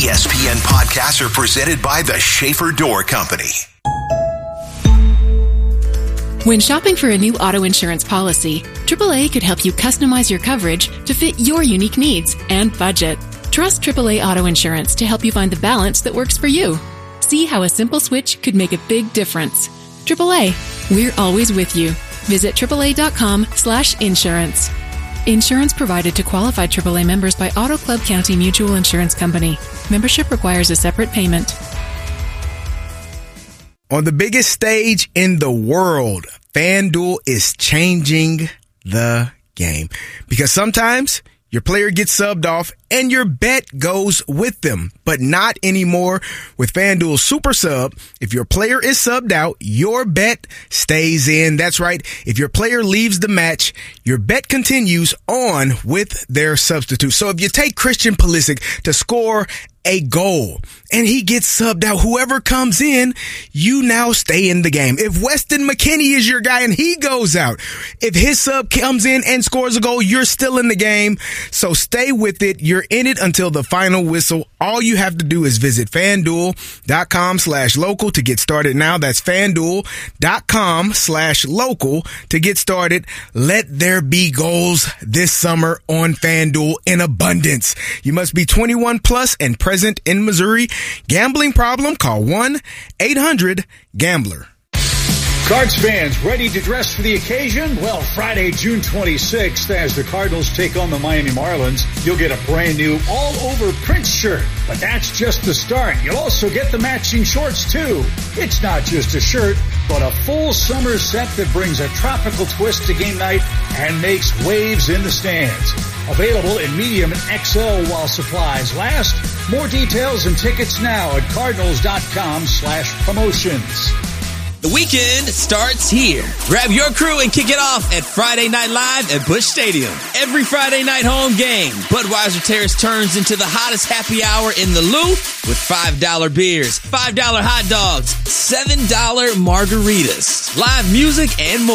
ESPN podcasts are presented by the Schaefer Door Company. When shopping for a new auto insurance policy, AAA could help you customize your coverage to fit your unique needs and budget. Trust AAA Auto Insurance to help you find the balance that works for you. See how a simple switch could make a big difference. AAA, we're always with you. Visit AAA.com/insurance. Insurance provided to qualified AAA members by Auto Club County Mutual Insurance Company. Membership requires a separate payment. On the biggest stage in the world, FanDuel is changing the game. Because sometimes your player gets subbed off and your bet goes with them, but not anymore with FanDuel Super Sub. If your player is subbed out, your bet stays in. That's right. If your player leaves the match, your bet continues on with their substitute. So if you take Christian Pulisic to score a goal and he gets subbed out, whoever comes in, you now stay in the game. If Weston McKennie is your guy and he goes out, if his sub comes in and scores a goal, you're still in the game. So stay with it. You're in it until the final whistle. All you have to do is visit FanDuel.com/local to get started now. That's FanDuel.com/local to get started. Let there be goals this summer on FanDuel in abundance. You must be 21 plus and present in Missouri. Gambling problem? Call 1-800-GAMBLER. Cards fans ready to dress for the occasion? Well, Friday, June 26th, as the Cardinals take on the Miami Marlins, you'll get a brand new all-over Prince shirt. But that's just the start. You'll also get the matching shorts, too. It's not just a shirt, but a full summer set that brings a tropical twist to game night and makes waves in the stands. Available in medium and XL while supplies last. More details and tickets now at cardinals.com/promotions. The weekend starts here. Grab your crew and kick it off at Friday Night Live at Busch Stadium. Every Friday night home game, Budweiser Terrace turns into the hottest happy hour in the Lou with $5 beers, $5 hot dogs, $7 margaritas, live music, and more.